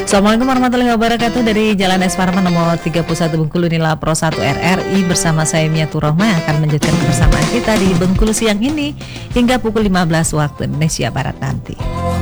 Assalamualaikum warahmatullahi wabarakatuh. Dari Jalan Es Parman nomor 31 Bengkulu, inilah Pro 1 RRI bersama saya Miatur Rohma akan melanjutkan kebersamaan kita di Bengkulu siang ini hingga pukul 15 waktu Indonesia Barat nanti.